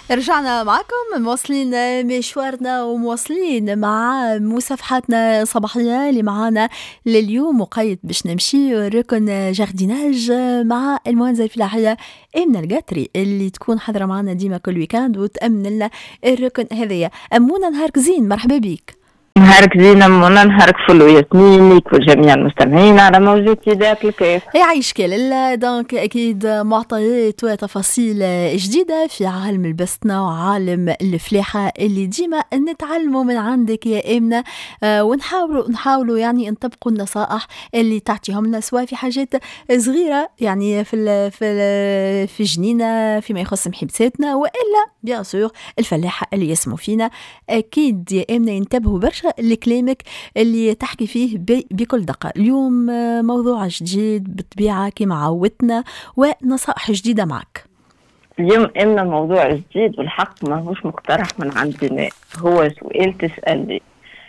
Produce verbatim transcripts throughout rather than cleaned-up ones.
رجعنا معكم مواصلين مشوارنا ومواصلين مع مصافحاتنا الصباحية اللي معانا لليوم، وقيد باش نمشي ركن جارديناج مع المهندسة الفلاحية إمنة القطري اللي تكون حاضرة معنا ديما كل ويكاند وتأمن لنا الركن هذية. أمونا نهارك زين، مرحبا بيك. نهارك زين أمونا، نهارك فل وياسمينك وجميع المستمعين على موجة ذات الكيف. يعيش كل دونك أكيد معطيات وتفاصيل جديدة في عالم البسطنة وعالم الفلاحة اللي ديما نتعلموا من عندك يا إمنة، آه ونحاولوا نحاولوا يعني نطبقوا النصائح اللي تعطيهم لنا، سواء في حاجات صغيرة يعني في ال في ال في جنينة فيما يخص محبساتنا، وإلا بيان سور الفلاحة اللي يسموا فينا. أكيد يا إمنة ينتبهوا برشا لكلامك اللي تحكي فيه بكل دقة. اليوم موضوع جديد بالطبيعة كما عودتنا ونصائح جديدة معك. اليوم إمنا موضوع جديد والحق ما هوش مقترح من عندنا، هو سؤال تسألني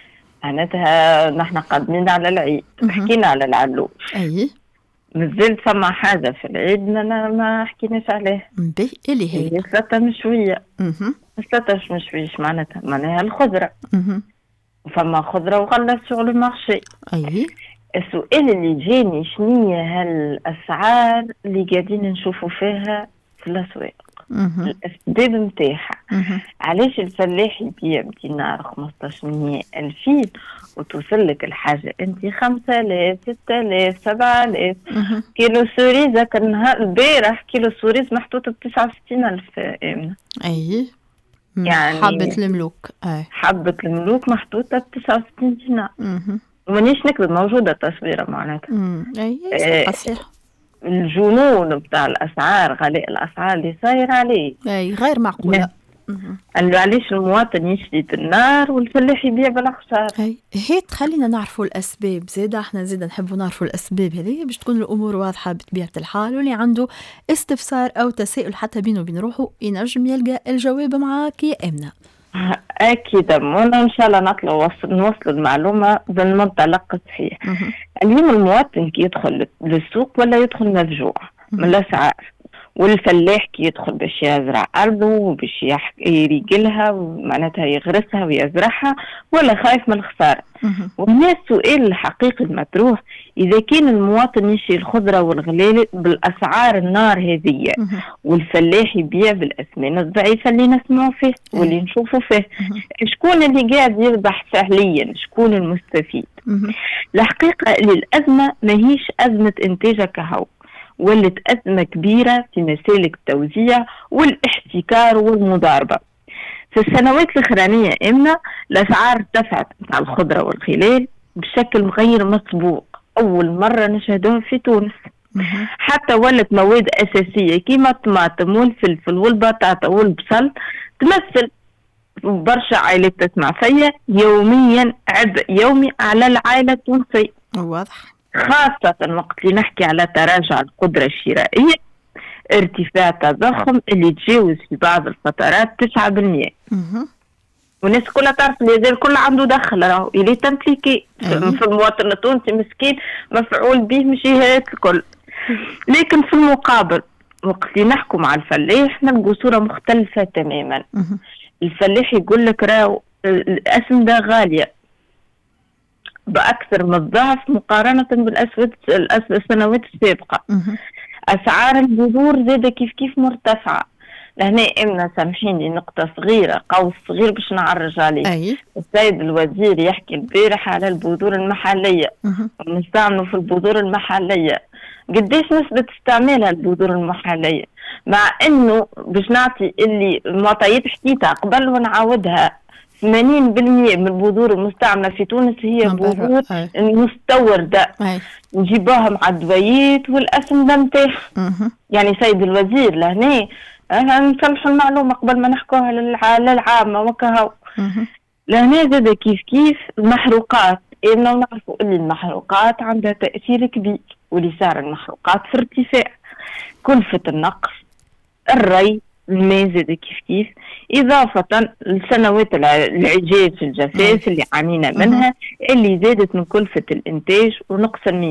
معناتها نحن قادمين على العيد، حكينا على العلوش. أي مازال فما حاجة في العيد ما ما حكيناش عليه. بي اللي هي هي سلطة مشوية. سلطة مش مشويش معناتها معناها الخضرة. مه. فما خضرة وغلة شغل المارشي. أي السؤال اللي جاني شنية هالأسعار اللي قاعدين نشوفوا فيها في الأسواق، الأسباب متاحة علاش الفلاح يبيع بدينار خمسطاش مية ألفين وتوصل لك الحاجة أنت خمسة آلاف ستة آلاف سبعة آلاف. كيلو سوريزة كان نهار البارح كيلو سوريز محطوط بتسعة وستين ألف آمنة. أي يعني حبة الملوك. أي حبة الملوك محطوطة بتسعة وستين دينار. ومانيش نكذب، موجودة تصويرة معناتها. أي آه صحيح. الجنون بتاع الأسعار، غلاء الأسعار اللي صاير عليه أي غير معقولة. قال له علاش المواطن يشتري بالنار والفلاح يبيع بالخسارة. هي هي تخلينا نعرفوا الأسباب زيادة، احنا زيادة نحبوا نعرفوا الأسباب هذه باش تكون الأمور واضحة بطبيعة الحال، واللي عنده استفسار أو تساؤل حتى بينه وبين روحه ينجم يلقى الجواب معاك يا إمنة. أكيد أمونا، إن شاء الله نطلع وصل نوصل المعلومة بالمنطلق الصحيح. اليوم المواطن كي يدخل للسوق ولا يدخل مفجوع من الأسعار، والفلاح كي يدخل باش يزرع أرضه وباش يريقلها ومعناتها يغرسها ويزرعها ولا خايف من الخسارة. وهنا السؤال الحقيقي المطروح، إذا كان المواطن يشتري الخضرة والغلال بالأسعار النار هذه والفلاح يبيع بالأثمان الضعيفة اللي نسمعوا فيه واللي نشوفوا فيه، شكون اللي قاعد يربح فعليا؟ شكون المستفيد؟ الحقيقة الأزمة ماهيش أزمة إنتاج كهو، ولت أزمة كبيرة في مسالك التوزيع والاحتكار والمضاربة. في السنوات الأخرانية إمنا الأسعار ارتفعت على الخضرة والخلال بشكل غير مسبوق، أول مرة نشهدوها في تونس. حتى ولت مواد أساسية كيما الطماطم والفلفل والبطاطا والبصل تمثل برشا عائلات تسمع فيا يوميا عبء يومي على العائلة التونسية. واضح، خاصة وقت اللي نحكي على تراجع القدرة الشرائية، ارتفاع تضخم اللي تجاوز في بعض الفترات تسعة بالمئة. والناس كلها تعرف اللي هذا الكل عنده دخل، راهو اللي تمتلكي في المواطن التونسي مسكين مفعول به من جهات الكل. لكن في المقابل وقت اللي نحكم على الفلاح نلقوا صورة مختلفة تماما. الفلاح يقول لك راهو الأسمدة غالية بأكثر من الضعف مقارنة بالأسود السنوات السابقة. أسعار البذور زادة كيف كيف مرتفعة. لهنا إمنا سامحيني نقطة صغيرة، قوس صغير باش نعرج عليه. أي. السيد الوزير يحكي البارح على البذور المحلية ونستعملوا في البذور المحلية. قديش نسبة استعمالها البذور المحلية؟ مع إنه باش نعطي اللي معطيات حكيتها قبل ونعاودها، ثمانين بالمئة من البذور المستعملة في تونس هي بذور مستوردة نجيبوها مع الدويات والأسمدة متاعها. يعني سيد الوزير لهنا نصلحوا المعلومة قبل ما نحكوها للعامة وكهو. لهنا زاد كيف كيف المحروقات، إنه نعرفوا اللي المحروقات عندها تأثير كبير، واللي سعر المحروقات في ارتفاع. كلفة النقص، الري، الماء زاد كيف كيف، إضافة لسنوات العجاز في الجفاف اللي عانينا منها اللي زادت من كلفة الإنتاج ونقص المياه.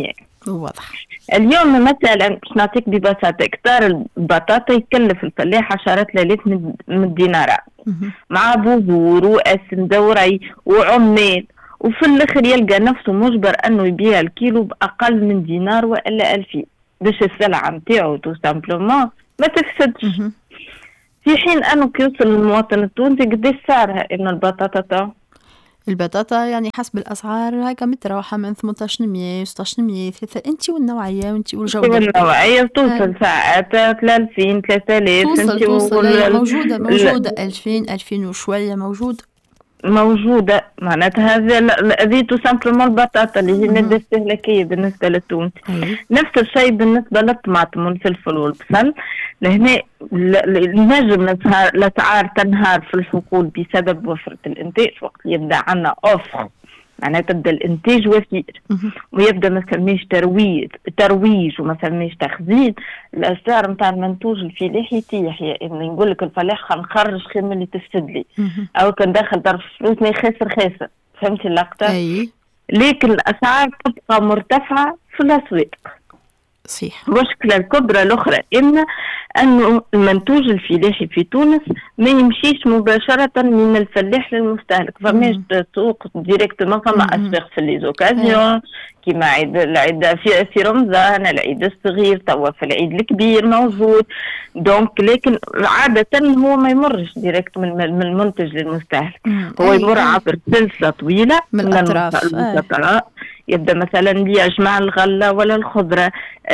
واضح. اليوم مثلا باش نعطيك ببساطة كتار البطاطا يكلف الفلاح عشرات الالاف من الدينارات مع بذور واسم دوري وعمال، وفي الاخر يلقى نفسه مجبر انه يبيع الكيلو باقل من دينار والا الفين باش السلعه نتاعو تو سامبلومون ما تفسدش. في حين انه كيوصل للمواطن التونسي قديش سعرها ان البطاطا تا البطاطا يعني حسب الاسعار هكا متراوحه من ثمانية عشر مية ستة عشر مية ثلاثة، انت والنوعيه وانت والجوده والنوعيه توصل ساعات ثلاثين ثلاثة آلاف. توصل توصل موجوده موجوده ألفين ألفين وشويه موجوده موجودة. معناتها هذه تو سامبلومون البطاطا اللي هي مادة استهلاكية بالنسبة للتونسي. نفس الشيء بالنسبة للطماطم والفلفل والبصل. لهنا نجم الأسعار تنهار في الحقول بسبب وفرة الإنتاج، وقت يبدأ عنا أوفر معناها تبدا الانتاج وفير ويبدا ما سميش ترويج ترويج وما سميش تخزين، الاسعار نتاع المنتوج الفلاحي يطيح. يا ابني نقول لك الفلاح خلينا نخرج خير من اللي تفسد لي، او كان داخل ضرب فلوس ما يخسر خاسر، فهمتي اللقطه؟ أي. لكن الاسعار تبقى مرتفعه في الاسواق. صحيح. المشكله الكبرى الاخرى ان انه المنتوج الفلاحي في تونس ما يمشيش مباشره من الفلاح للمستهلك، فماش سوق ديريكتومون، فما اسواق في لي زوكازيون كيما عيد العيد في في رمضان، العيد الصغير، توا في العيد الكبير موجود. دونك لكن عاده هو ما يمرش ديريكت من المنتج للمستهلك، هو يمر عبر سلسله طويله من الاطراف. يبدا مثلا ليجمع الغله ولا الخضره،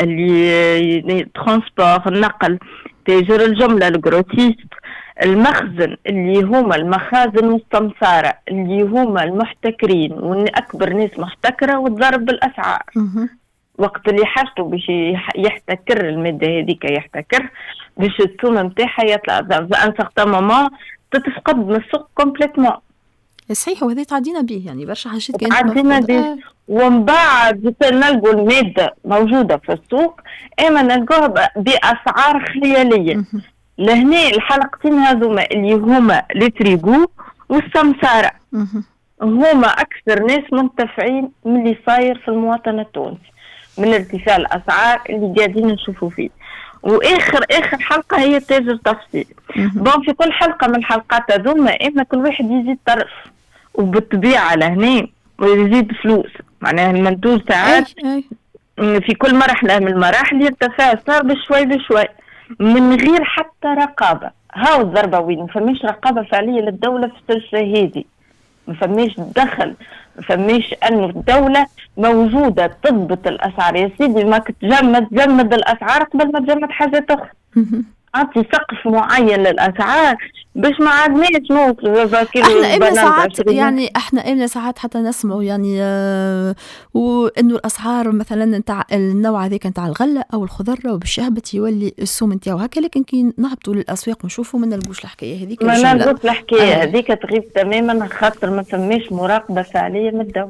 اللي ترونسبور النقل، تاجر الجمله الجروتيست، المخزن اللي هما المخازن والسمساره اللي هما المحتكرين، واكبر ناس محتكره وتضرب بالاسعار. وقت اللي حاجته باش يحتكر الماده هذيك يحتكر باش الثمن نتاعها يطلع في ان سارتان مومون تتفقد من السوق كومبليتمون. صحيح، وهذا تعدينا به يعني برشا حاجات كانت تعدينا به. ومن بعد نلقوا الماده موجوده في السوق اما نلقوها باسعار خياليه. لهنا الحلقتين هذوما اللي هما لي فريغو والسمساره هما اكثر ناس منتفعين من اللي صاير في المواطن التونسي من ارتفاع الاسعار اللي قاعدين نشوفوا فيه. واخر اخر حلقه هي تاجر تفصيل. بون في كل حلقه من الحلقات هذوما اما كل واحد يزيد طرف وبالطبيعه لهنا ويزيد فلوس، معناها المنتوج ساعات في كل مرحله من المراحل يرتفع السعر بشوي بشوي من غير حتى رقابه. هاو الضربه وين ما فماش رقابه فعليه للدوله في السلسله هذه، ما فماش دخل، ما فماش انه الدوله موجوده تضبط الاسعار. يا سيدي ما تجمد جمد الاسعار قبل ما تجمد حاجات اخرى، اعطي سقف معين للاسعار باش ما عادناش نوصلوا احنا امنا ساعات يعني احنا امنا ساعات حتى نسمعوا يعني آه وانه الاسعار مثلا نتاع النوع هذاك نتاع الغله او الخضره وباش يهبط يولي السوم نتاعو هكا، لكن كي نهبطوا للاسواق ونشوفوا ما نلقوش الحكايه هذيك. ما نلقوش الحكايه هذيك آه. تغيب تماما خاطر ما فماش مراقبه فعليه من الدوله.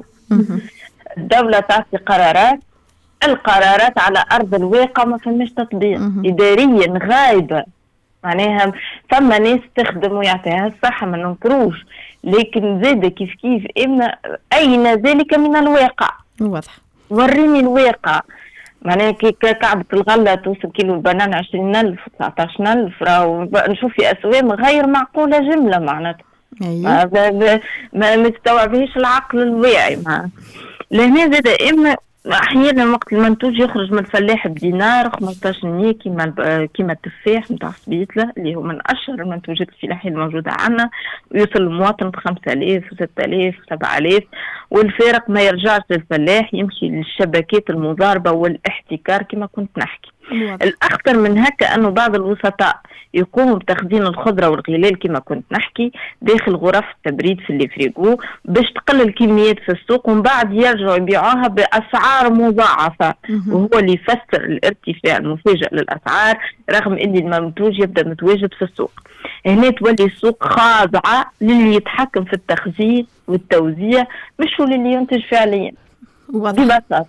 الدوله تعطي قرارات، القرارات على ارض الواقع ما فماش تطبيق، اداريا غايبه. معناها فما ناس تخدم ويعطيها الصحه ما ننكروش، لكن زاد كيف كيف إما اين ذلك من الواقع؟ واضح. وريني الواقع. معناها كي كعبة الغله توصل كيلو البنان عشرين ألف تسعطاش ألف، راهو نشوف في اسواق غير معقوله جمله معناتها. أيوة. ما ما, ما تستوعبهاش العقل الواعي. مع لهنا زاد اما احيانا وقت المنتوج يخرج من الفلاح بدينار خمسطاش مية كيما كيما التفاح نتاع سبيتله اللي هو من اشهر المنتوجات الفلاحيه الموجوده عندنا، ويوصل للمواطن ب خمسة آلاف وستة آلاف وسبعة آلاف، والفارق ما يرجعش للفلاح، يمشي للشبكات المضاربه والاحتكار كما كنت نحكي. الاخطر من هكا انه بعض الوسطاء يقوموا بتخزين الخضره والغلال كما كنت نحكي داخل غرف التبريد في اللي فريغو باش تقل الكميات في السوق، ومن بعد يرجعوا يبيعوها باسعار مضاعفه، وهو اللي يفسر الارتفاع المفاجئ للاسعار رغم ان المنتوج يبدا متواجد في السوق. هنا تولي السوق خاضعه للي يتحكم في التخزين والتوزيع مش هو اللي ينتج فعليا. ببساطه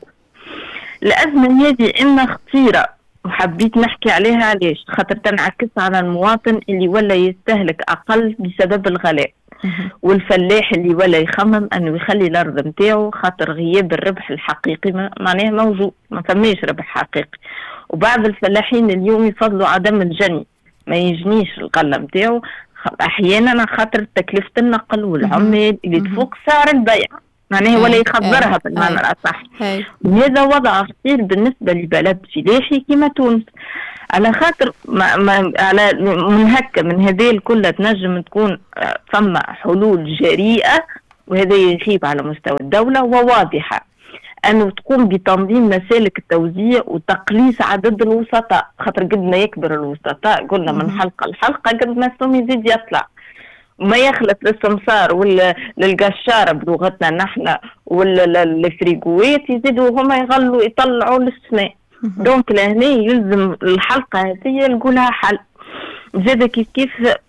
الازمه هذه إما خطيره وحبيت نحكي عليها علاش؟ خاطر تنعكس على المواطن اللي ولا يستهلك اقل بسبب الغلاء. والفلاح اللي ولا يخمم انه يخلي الارض نتاعو خاطر غياب الربح الحقيقي معناه موجود، ما فماش ربح حقيقي. وبعض الفلاحين اليوم يفضلوا عدم الجني، ما يجنيش الغله نتاعو احيانا خاطر تكلفه النقل والعمال اللي تفوق سعر البيع، معناه ولا يخبرها بالمعنى الاصح. وهذا وضع خطير بالنسبه لبلد فلاحي كما تونس، على خاطر ما ما على من هكا من هذه الكل تنجم تكون ثم حلول جريئه، وهذا يخيب على مستوى الدوله وواضحه انه تقوم بتنظيم مسالك التوزيع وتقليص عدد الوسطاء، خاطر قد ما يكبر الوسطاء قلنا من حلقه لحلقه قد ما السوم يزيد يطلع، ما يخلط للسمسار ولا للقشاره بلغتنا نحن ولا الفريقوات يزيدوا هما يغلوا يطلعوا للسماء. دونك لهنا يلزم الحلقه هذه نقولها حل. زاد كيف كيف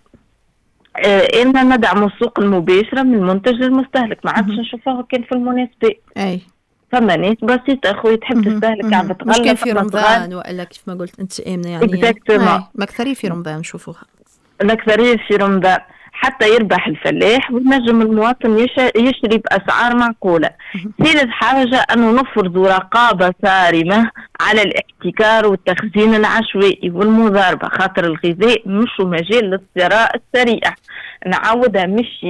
آه ان ندعم السوق المباشره من المنتج للمستهلك، ما عادش نشوفوها كان في المناسبات. اي فما ناس بسيطه اخوي تحب تستهلك عبة غله، مش كان في رمضان والا كيف ما قلت انت امنه يعني ما اكثريه في رمضان نشوفوها، الاكثريه في رمضان حتى يربح الفلاح وينجم المواطن يشتري بأسعار معقولة. ثالث حاجة أنه نفرض رقابة صارمة على الاحتكار والتخزين العشوائي والمضاربة، خاطر الغذاء مش مجال للثراء السريع، نعودها مش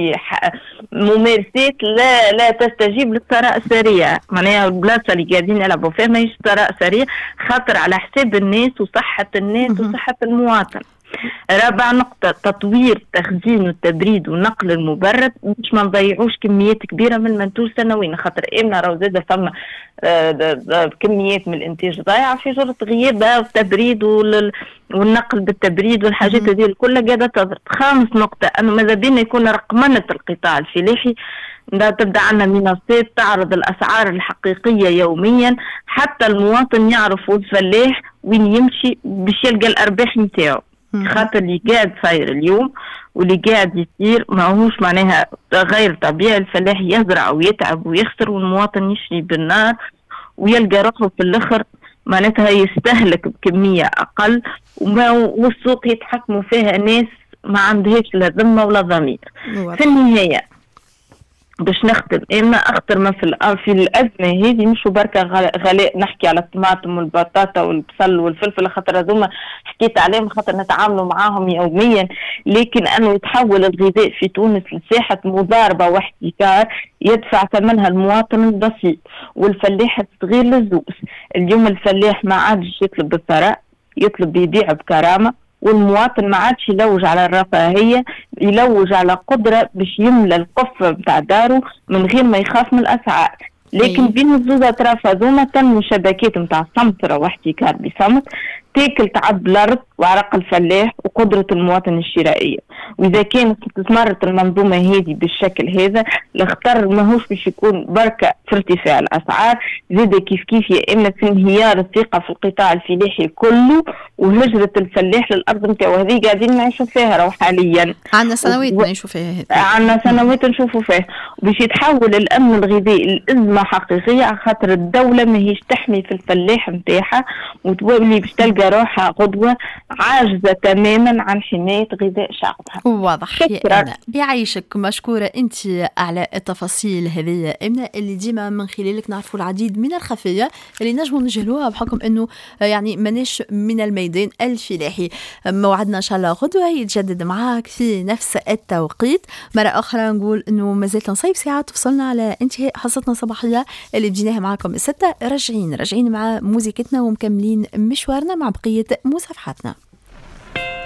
ممارسات لا لا تستجيب للثراء السريع، معناها البلاصة اللي قاعدين يلعبوا فيها ما هيش ثراء سريع، خاطر على حساب الناس وصحة الناس وصحة المواطن. رابع نقطة تطوير التخزين والتبريد والنقل المبرد باش ما نضيعوش كميات كبيرة من المنتوج سنويا، خاطر إمنا راهو زاد فما كميات من الإنتاج ضايعة في جرة غيابها والتبريد والنقل بالتبريد والحاجات هذه الكلها قاعدة تضرب. خامس نقطة أنه ماذا بينا يكون رقمنة القطاع الفلاحي، تبدأ عنا منصات تعرض الأسعار الحقيقية يوميا حتى المواطن يعرف والفلاح وين يمشي باش يلقى الأرباح نتاعو، خاطر اللي قاعد صاير اليوم واللي قاعد يصير ماهوش معناها غير طبيعي. الفلاح يزرع ويتعب ويخسر والمواطن يشري بالنار ويلقى روحه في الاخر معناتها يستهلك بكميه اقل، وما والسوق يتحكموا فيها ناس ما عندهاش لا ذمه ولا ضمير. في النهايه باش نختم اما اخطر ما في في الازمه هذه مش بركه غلاء، نحكي على الطماطم والبطاطا والبصل والفلفل خاطر هذوما حكيت عليهم خاطر نتعاملوا معاهم يوميا، لكن انه يتحول الغذاء في تونس لساحه مضاربه واحتكار يدفع ثمنها المواطن البسيط والفلاح الصغير للزوز. اليوم الفلاح ما عادش يطلب بالثراء، يطلب يبيع بكرامه، والمواطن ما عادش يلوج على الرفاهية، يلوج على قدرة باش يملى القفة بتاع داره من غير ما يخاف من الأسعار. لكن بين الزوز أطراف هذوما تنمو شبكات متاع سمسرة واحتكار بصمت تاكل تعب الأرض وعرق الفلاح وقدرة المواطن الشرائية. وإذا كانت استثمرت المنظومة هذه بالشكل هذا الاختر ماهوش باش يكون بركة في ارتفاع الأسعار، زاد كيف كيف يا إما في انهيار الثقة في القطاع الفلاحي كله وهجرة الفلاح للأرض نتاعو. هذه قاعدين نعيشوا فيها راهو حاليا، عندنا سنوات و... نعيشوا فيها هذه، عندنا سنوات نشوفوا فيها، وباش يتحول الأمن الغذائي لأزمة حقيقية على خاطر الدولة ما هيش تحمي في الفلاح نتاعها وتولي باش تلقى روحها غدوة عاجزة تماما عن حماية غذاء شعبها. واضح يا إمنة، يعيشك مشكورة أنت على التفاصيل هذه إمنة اللي ديما من خلالك نعرفوا العديد من الخفايا اللي نجموا نجهلوها بحكم أنه يعني مناش من الميدان الفلاحي. موعدنا إن شاء الله غدوة يتجدد معاك في نفس التوقيت. مرة أخرى نقول أنه مازلت نصيب ساعات وصلنا على انتهاء حصتنا الصباحية اللي بديناها معكم الستة. راجعين راجعين مع موزيكتنا ومكملين مشوارنا مع بقية مصافحاتنا.